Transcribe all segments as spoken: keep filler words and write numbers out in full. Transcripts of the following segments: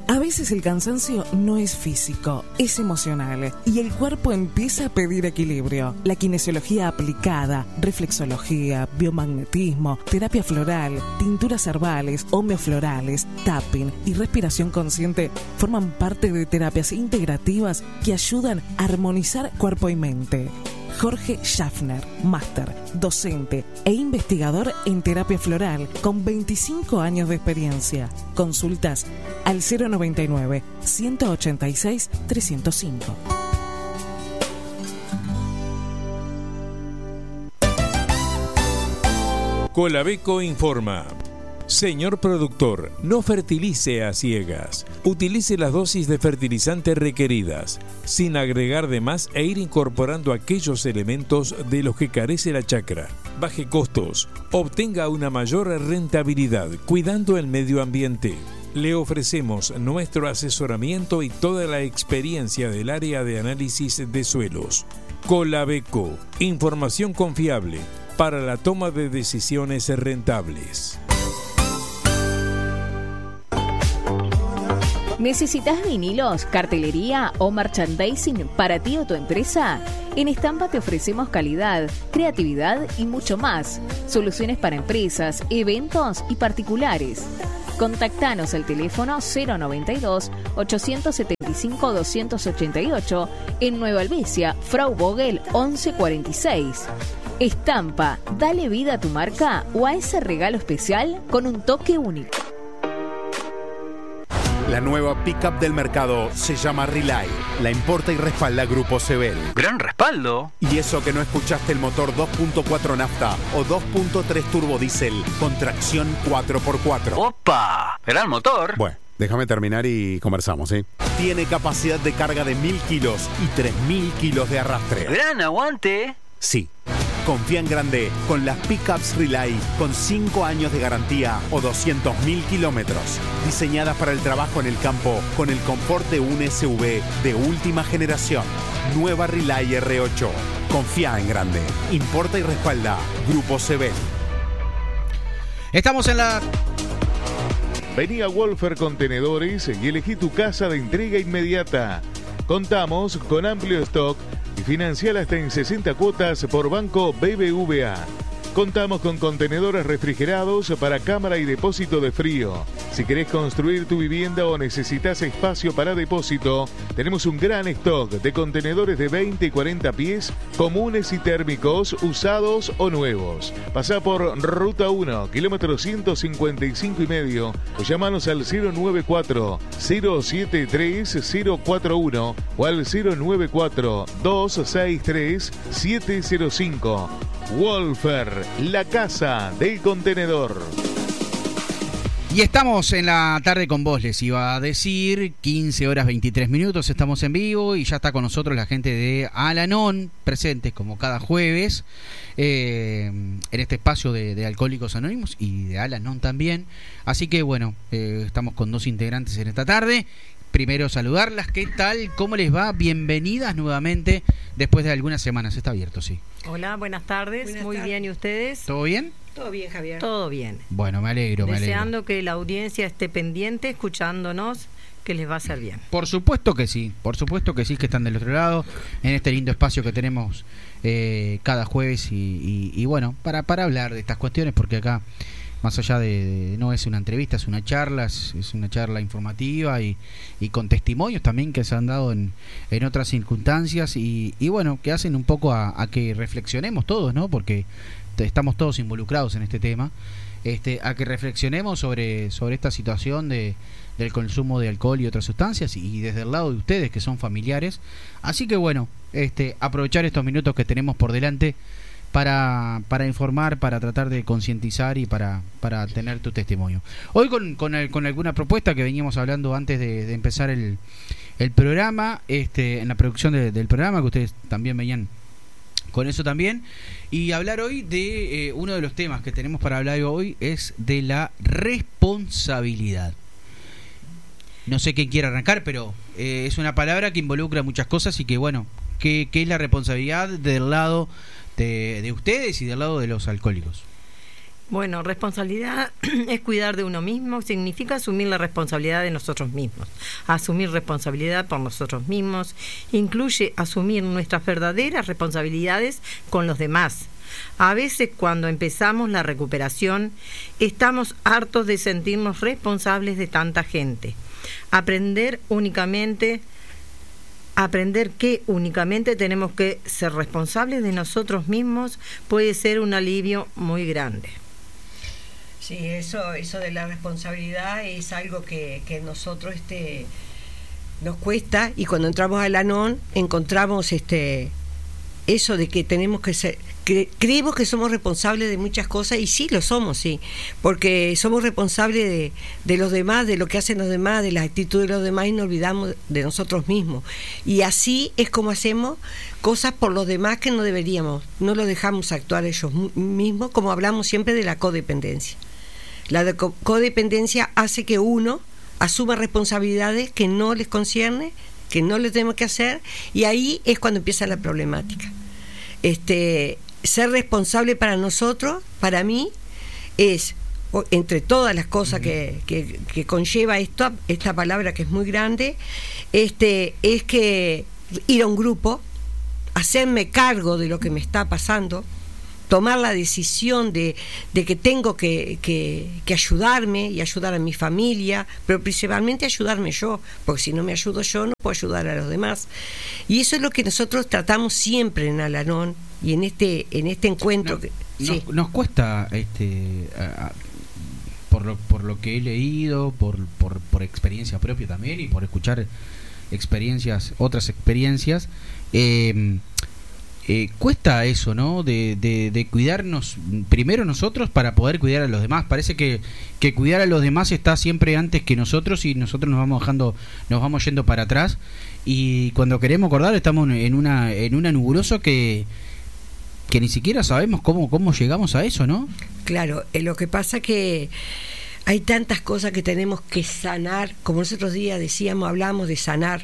A veces el cansancio no es físico, es emocional y el cuerpo empieza a pedir equilibrio. La kinesiología aplicada, reflexología, biomagnetismo, terapia floral, tinturas herbales, homeoflorales, tapping y respiración consciente forman parte de terapias integrativas que ayudan a armonizar cuerpo y mente. Jorge Schaffner, máster, docente e investigador en terapia floral con veinticinco años de experiencia. Consultas al cero noventa y nueve, ciento ochenta y seis, trescientos cinco. Colabeco informa. Señor productor, no fertilice a ciegas. Utilice las dosis de fertilizante requeridas, sin agregar de más e ir incorporando aquellos elementos de los que carece la chacra. Baje costos, obtenga una mayor rentabilidad, cuidando el medio ambiente. Le ofrecemos nuestro asesoramiento y toda la experiencia del área de análisis de suelos. Colabeco, información confiable para la toma de decisiones rentables. ¿Necesitas vinilos, cartelería o merchandising para ti o tu empresa? En Estampa te ofrecemos calidad, creatividad y mucho más. Soluciones para empresas, eventos y particulares. Contactanos al teléfono cero noventa y dos, ochocientos setenta y cinco, doscientos ochenta y ocho en Nueva Albesia, Frau Vogel once cuarenta y seis. Estampa, dale vida a tu marca o a ese regalo especial con un toque único. La nueva pickup del mercado se llama Relay. La importa y respalda Grupo Sebel. ¡Gran respaldo! Y eso que no escuchaste el motor dos punto cuatro nafta o dos punto tres turbo diésel con tracción cuatro por cuatro. ¡Opa! ¡Gran motor! Bueno, déjame terminar y conversamos, ¿sí? Tiene capacidad de carga de mil kilos y tres mil kilos de arrastre. ¡Gran aguante! Sí. Confía en grande con las pickups Relay con cinco años de garantía o doscientos mil kilómetros. Diseñadas para el trabajo en el campo con el confort de un S U V de última generación. Nueva Relay R ocho. Confía en grande. Importa y respalda Grupo Sebel. Estamos en la... Vení a Wolfer Contenedores y elegí tu casa de entrega inmediata. Contamos con amplio stock y financiar hasta en sesenta cuotas por Banco B B V A. Contamos con contenedores refrigerados para cámara y depósito de frío. Si querés construir tu vivienda o necesitas espacio para depósito, tenemos un gran stock de contenedores de veinte y cuarenta pies, comunes y térmicos, usados o nuevos. Pasá por Ruta uno, kilómetro ciento cincuenta y cinco y medio, o llamanos al cero noventa y cuatro, cero siete tres, cero cuatro uno o al cero noventa y cuatro, doscientos sesenta y tres, setecientos cinco. Wolfer, la casa del contenedor. Y estamos en la tarde con vos, les iba a decir, quince horas veintitrés minutos, estamos en vivo y ya está con nosotros la gente de Al-Anon, presentes como cada jueves eh, en este espacio de, de Alcohólicos Anónimos y de Al-Anon también. Así que bueno, eh, estamos con dos integrantes en esta tarde. Primero saludarlas, ¿qué tal? ¿Cómo les va? Bienvenidas nuevamente después de algunas semanas, está abierto, sí. Hola, buenas tardes, buenas muy tardes. Bien, ¿y ustedes? ¿Todo bien? Todo bien, Javier. Todo bien. Bueno, me alegro, me alegro. Deseando que la audiencia esté pendiente, escuchándonos, que les va a hacer bien. Por supuesto que sí, por supuesto que sí, que están del otro lado, en este lindo espacio que tenemos eh, cada jueves y, y, y bueno, para, para hablar de estas cuestiones, porque acá, más allá de, de no es una entrevista, es una charla, es, es una charla informativa y, y con testimonios también que se han dado en, en otras circunstancias y, y bueno, que hacen un poco a, a que reflexionemos todos, ¿no? Porque estamos todos involucrados en este tema, este, a que reflexionemos sobre, sobre esta situación de, del consumo de alcohol y otras sustancias y, y desde el lado de ustedes que son familiares. Así que bueno, este, aprovechar estos minutos que tenemos por delante para, para informar, para tratar de concientizar y para, para tener tu testimonio. Hoy con, con, el, con alguna propuesta que veníamos hablando antes de, de empezar el, el programa, este, en la producción de, del programa, que ustedes también venían con eso también, y hablar hoy de eh, uno de los temas que tenemos para hablar hoy es de la responsabilidad. No sé quién quiere arrancar, pero eh, es una palabra que involucra muchas cosas y que bueno, ¿qué, qué es la responsabilidad del lado de, de ustedes y del lado de los alcohólicos? Bueno, responsabilidad es cuidar de uno mismo, significa asumir la responsabilidad de nosotros mismos. Asumir responsabilidad por nosotros mismos incluye asumir nuestras verdaderas responsabilidades con los demás. A veces, cuando empezamos la recuperación, estamos hartos de sentirnos responsables de tanta gente. Aprender únicamente Aprender que únicamente tenemos que ser responsables de nosotros mismos puede ser un alivio muy grande. Sí, eso, eso de la responsabilidad es algo que, que nosotros este, nos cuesta, y cuando entramos al ANON encontramos este eso de que tenemos que ser, cre, creemos que somos responsables de muchas cosas, y sí lo somos, sí, porque somos responsables de, de los demás, de lo que hacen los demás, de las actitudes de los demás, y nos olvidamos de nosotros mismos. Y así es como hacemos cosas por los demás que no deberíamos, no los dejamos actuar ellos mismos, como hablamos siempre de la codependencia. La de co- codependencia hace que uno asuma responsabilidades que no les concierne, que no les tenemos que hacer, y ahí es cuando empieza la problemática. Este, ser responsable para nosotros, para mí, es, entre todas las cosas que, que, que conlleva esto, esta palabra que es muy grande, este, es que ir a un grupo, hacerme cargo de lo que me está pasando, tomar la decisión de, de que tengo que, que, que ayudarme y ayudar a mi familia, pero principalmente ayudarme yo, porque si no me ayudo yo no puedo ayudar a los demás. Y eso es lo que nosotros tratamos siempre en Al-Anon y en este en este encuentro. No, que, nos, sí. nos cuesta, este, a, a, por lo por lo que he leído, por, por por experiencia propia también, y por escuchar experiencias, otras experiencias, eh, Eh, cuesta eso, ¿no? De, de, de cuidarnos primero nosotros para poder cuidar a los demás. Parece que, que cuidar a los demás está siempre antes que nosotros, y nosotros nos vamos bajando, nos vamos yendo para atrás, y cuando queremos acordar estamos en una en una nubuloso que que ni siquiera sabemos cómo cómo llegamos a eso, ¿no? Claro, eh, lo que pasa que hay tantas cosas que tenemos que sanar, como los otros días decíamos, hablamos de sanar.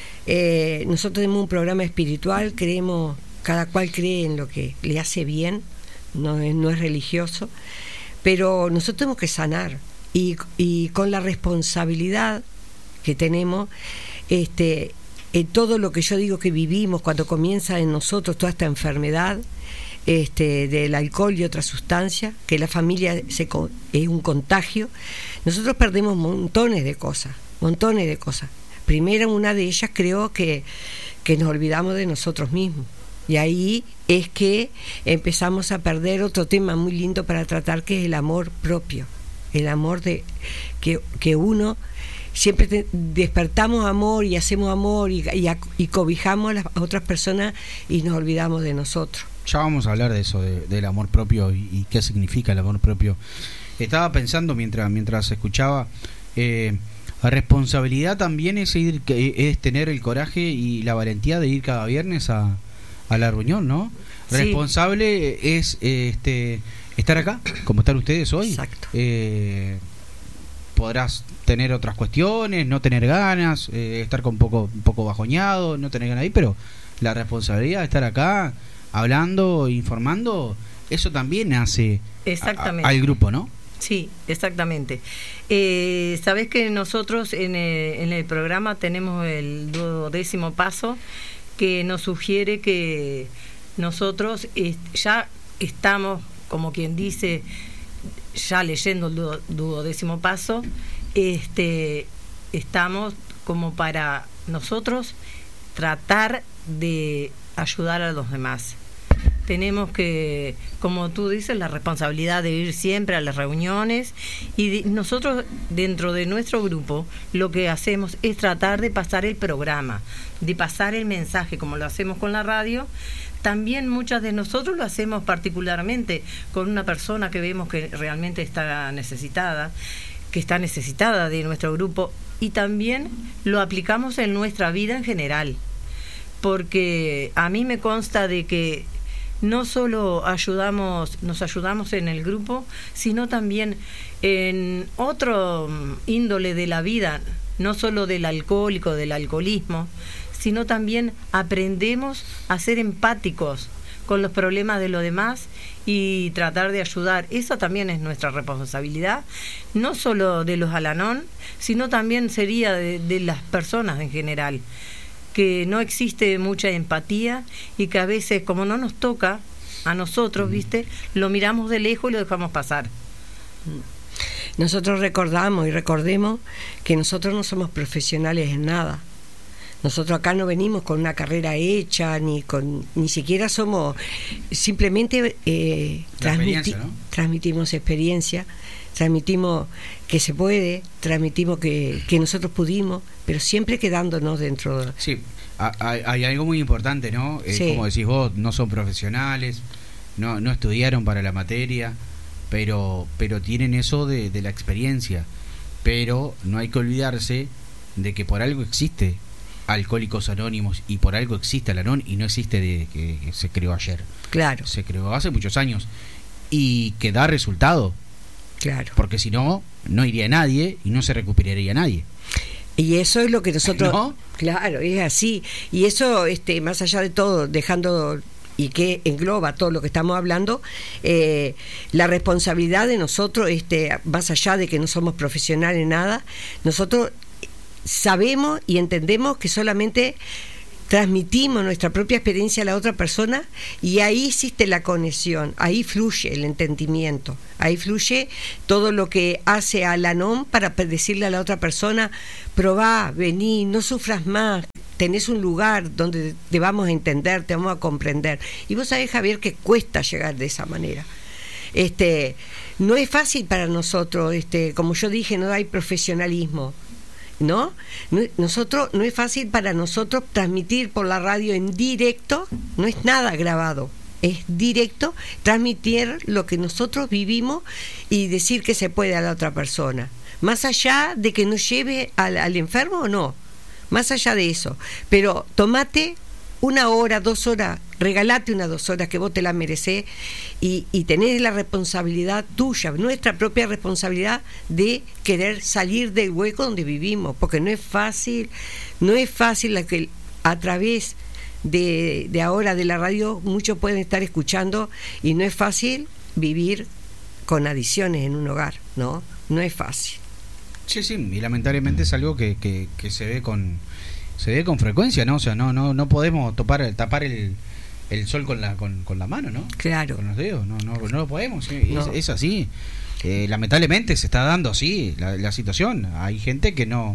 Eh, nosotros tenemos un programa espiritual, creemos, cada cual cree en lo que le hace bien, no es, no es religioso, pero nosotros tenemos que sanar, y, y con la responsabilidad que tenemos, este, en todo lo que yo digo que vivimos cuando comienza en nosotros toda esta enfermedad este, del alcohol y otras sustancias, que la familia se, es un contagio, nosotros perdemos montones de cosas, montones de cosas. Primero, una de ellas, creo que, que nos olvidamos de nosotros mismos. Y ahí es que empezamos a perder otro tema muy lindo para tratar, que es el amor propio. El amor de que, que uno siempre te, despertamos amor y hacemos amor y, y, y cobijamos a las otras personas y nos olvidamos de nosotros. Ya vamos a hablar de eso, de, del amor propio y, y qué significa el amor propio. Estaba pensando mientras, mientras escuchaba... Eh, La responsabilidad también es ir, es tener el coraje y la valentía de ir cada viernes a, a la reunión, ¿no? Sí. Responsable es este estar acá, como están ustedes hoy. Exacto. Eh, podrás tener otras cuestiones, no tener ganas, eh, estar con un poco, un poco bajoñado, no tener ganas ahí, pero la responsabilidad de estar acá hablando, informando, eso también hace Exactamente. A, al grupo, ¿no? Sí, exactamente. Eh, Sabés que nosotros en el, en el programa tenemos el duodécimo paso, que nos sugiere que nosotros eh, ya estamos, como quien dice, ya leyendo el duo, duodécimo paso, este, estamos como para nosotros tratar de ayudar a los demás. Tenemos que, como tú dices, la responsabilidad de ir siempre a las reuniones, y de, nosotros dentro de nuestro grupo lo que hacemos es tratar de pasar el programa, de pasar el mensaje, como lo hacemos con la radio. También muchas de nosotros lo hacemos particularmente con una persona que vemos que realmente está necesitada, que está necesitada de nuestro grupo, y también lo aplicamos en nuestra vida en general, porque a mí me consta de que no solo ayudamos, nos ayudamos en el grupo, sino también en otro índole de la vida, no solo del alcohólico, del alcoholismo, sino también aprendemos a ser empáticos con los problemas de los demás y tratar de ayudar. Eso también es nuestra responsabilidad, no solo de los Al-Anon, sino también sería de, de las personas en general, que no existe mucha empatía y que a veces, como no nos toca a nosotros, mm. ¿viste? Lo miramos de lejos y lo dejamos pasar. Nosotros recordamos y recordemos que nosotros no somos profesionales en nada. Nosotros acá no venimos con una carrera hecha, ni con ni siquiera somos, simplemente eh, transmiti- ¿no? transmitimos experiencia, transmitimos que se puede, transmitimos que, que nosotros pudimos, pero siempre quedándonos dentro de... Sí, hay, hay algo muy importante, ¿no? Eh, sí. Como decís vos, no son profesionales, no, no estudiaron para la materia, pero, pero tienen eso de, de la experiencia. Pero no hay que olvidarse de que por algo existe Alcohólicos Anónimos y por algo existe Al-Anon y no existe de que se creó ayer. Claro. Se creó hace muchos años y que da resultado. Claro. Porque si no, no iría nadie y no se recuperaría nadie. Y eso es lo que nosotros... ¿No? Claro, es así. Y eso, este, más allá de todo, dejando... y que engloba todo lo que estamos hablando, eh, la responsabilidad de nosotros, este, más allá de que no somos profesionales en nada, nosotros sabemos y entendemos que solamente transmitimos nuestra propia experiencia a la otra persona y ahí existe la conexión, ahí fluye el entendimiento, ahí fluye todo lo que hace Al-Anon para decirle a la otra persona: probá, vení, no sufras más, tenés un lugar donde te vamos a entender, te vamos a comprender. Y vos sabés, Javier, que cuesta llegar de esa manera. Este, no es fácil para nosotros, este, como yo dije, no hay profesionalismo, ¿no? No, nosotros, no es fácil para nosotros transmitir por la radio en directo, no es nada grabado, es directo, transmitir lo que nosotros vivimos y decir que se puede a la otra persona, más allá de que nos lleve al, al enfermo o no, más allá de eso, pero tomate una hora, dos horas, regalate unas dos horas que vos te la merecés y, y tenés la responsabilidad tuya, nuestra propia responsabilidad de querer salir del hueco donde vivimos, porque no es fácil, no es fácil la que a través de, de ahora de la radio muchos pueden estar escuchando y no es fácil vivir con adicciones en un hogar, ¿no? No es fácil. Sí, sí, y lamentablemente es algo que, que, que se ve con se ve con frecuencia, ¿no? O sea, no no no podemos topar, tapar el, el sol con la con, con la mano, ¿no? Claro. Con los dedos, no no, no lo podemos, ¿sí? No. Es, es así. Eh, lamentablemente se está dando así la, la situación. Hay gente que no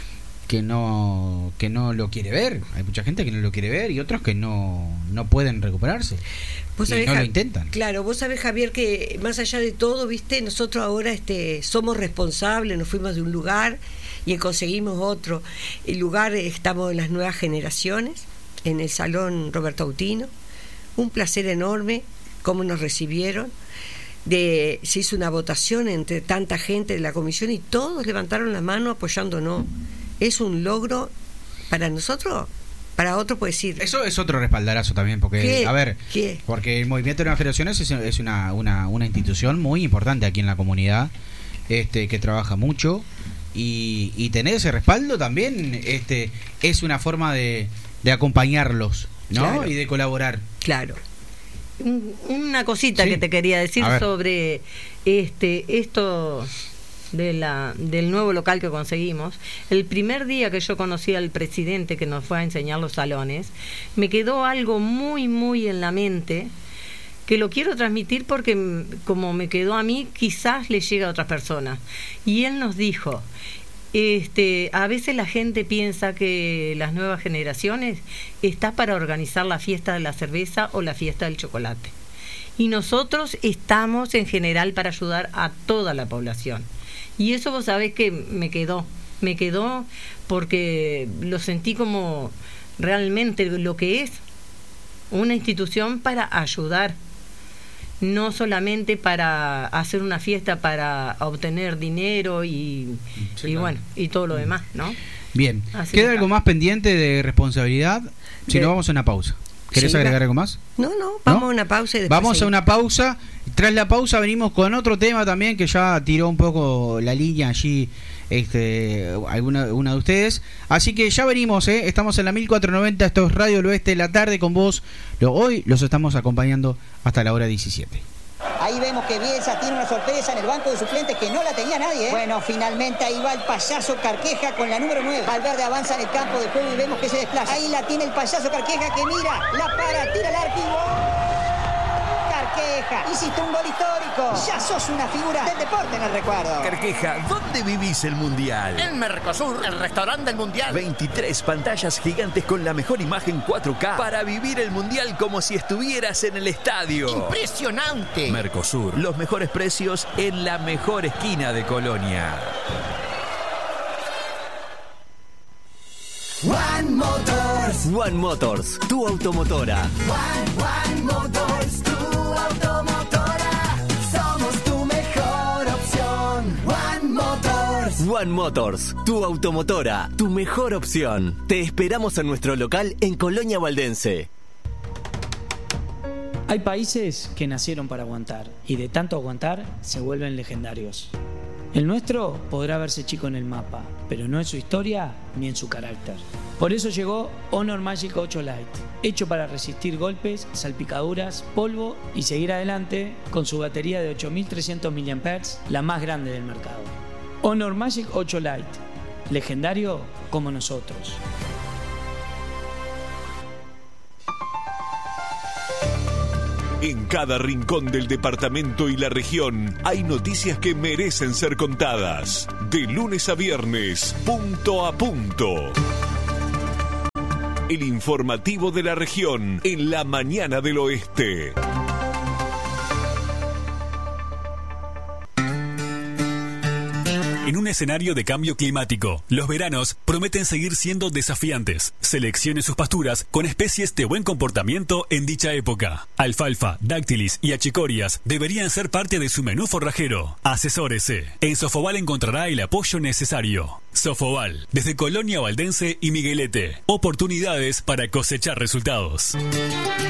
que no que no lo quiere ver. Hay mucha gente que no lo quiere ver y otros que no no pueden recuperarse. ¿Vos y sabés, no Ja- lo intentan. Claro, vos sabés, Javier, que más allá de todo, viste, nosotros ahora este, somos responsables, nos fuimos de un lugar y conseguimos otro. El lugar, estamos en las nuevas generaciones, en el Salón Roberto Autino. Un placer enorme, cómo nos recibieron. De, se hizo una votación entre tanta gente de la comisión y todos levantaron la mano apoyándonos. Es un logro para nosotros. Para otro puede decir. Eso es otro respaldarazo también, porque, ¿Qué? a ver, ¿Qué? porque el Movimiento de Nuevas Generaciones es, es una, una, una institución muy importante aquí en la comunidad, este, que trabaja mucho, y, y tener ese respaldo también este, es una forma de, de acompañarlos, ¿no? Claro. Y de colaborar. Claro. Un- Una cosita Sí. que te quería decir A ver. sobre este esto de la del nuevo local que conseguimos. El primer día que yo conocí al presidente que nos fue a enseñar los salones, me quedó algo muy muy en la mente que lo quiero transmitir porque mm, como me quedó a mí, quizás le llega a otras personas. Y él nos dijo: Este, a veces la gente piensa que las nuevas generaciones está para organizar la fiesta de la cerveza o la fiesta del chocolate. Y nosotros estamos en general para ayudar a toda la población. Y eso vos sabés que me quedó, me quedó porque lo sentí como realmente lo que es una institución para ayudar. No solamente para hacer una fiesta para obtener dinero y, Sí, y claro. bueno, y todo lo demás, ¿no? Bien, Así ¿queda está. algo más pendiente de responsabilidad? Si De- no, vamos a una pausa. ¿Querés Sí, agregar va- algo más? No, no, vamos ¿No? a una pausa y después Vamos a seguimos. una pausa. Tras la pausa venimos con otro tema también que ya tiró un poco la línea allí este, alguna una de ustedes. Así que ya venimos, ¿eh? Estamos en la mil cuatrocientos noventa, esto es Radio del Oeste de la tarde con vos. Lo, hoy los estamos acompañando hasta la hora diecisiete. Ahí vemos que Bielsa tiene una sorpresa en el banco de suplentes que no la tenía nadie, ¿eh? Bueno, finalmente ahí va el payaso Carqueja con la número nueve. Valverde avanza en el campo de juego y vemos que se desplaza. Ahí la tiene el payaso Carqueja que mira, la para, tira el arco y ¡gol! Carqueja, hiciste un gol histórico. Ya sos una figura del deporte en el recuerdo. Carqueja, ¿dónde vivís el Mundial? En Mercosur, el restaurante del Mundial. veintitrés pantallas gigantes con la mejor imagen cuatro K para vivir el Mundial como si estuvieras en el estadio. ¡Impresionante! Mercosur, los mejores precios en la mejor esquina de Colonia. One Motors. One Motors, tu automotora. One, One Motors, tu automotora. Somos tu mejor opción. One Motors. One Motors, tu automotora, tu mejor opción. Te esperamos en nuestro local en Colonia Valdense. Hay países que nacieron para aguantar y de tanto aguantar se vuelven legendarios. El nuestro podrá verse chico en el mapa, pero no en su historia ni en su carácter. Por eso llegó Honor Magic ocho Lite, hecho para resistir golpes, salpicaduras, polvo y seguir adelante con su batería de ocho mil trescientos miliamperios hora, la más grande del mercado. Honor Magic ocho Lite, legendario como nosotros. En cada rincón del departamento y la región hay noticias que merecen ser contadas. De lunes a viernes, punto a punto. El informativo de la región en la mañana del oeste. En un escenario de cambio climático, los veranos prometen seguir siendo desafiantes. Seleccione sus pasturas con especies de buen comportamiento en dicha época. Alfalfa, dáctilis y achicorias deberían ser parte de su menú forrajero. Asesórese. En Sofoval encontrará el apoyo necesario. Sofoval, desde Colonia Valdense y Miguelete. Oportunidades para cosechar resultados.